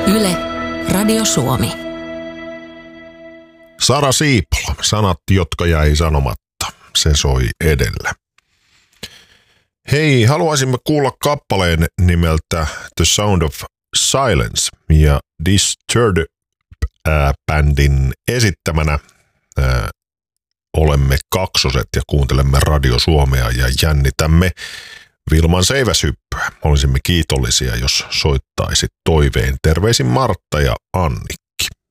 Yle, Radio Suomi. Sara Siipula, sanat, jotka jäi sanomatta. Se soi edellä. Hei, haluaisimme kuulla kappaleen nimeltä The Sound of Silence ja Disturbed-bändin esittämänä olemme kaksoset ja kuuntelemme Radio Suomea ja jännitämme Vilman seiväshyppyä. Olisimme kiitollisia, jos soittaisit toiveen. Terveisin Martta ja Annikka.